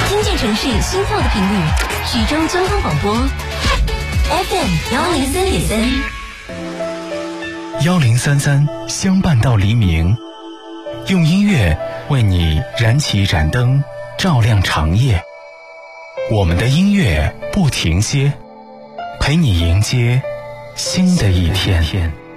听见城市心跳的频率，徐州交通广播 FM103.3，1033相伴到黎明，用音乐为你燃起一盏灯，照亮长夜。我们的音乐不停歇，陪你迎接新的一天。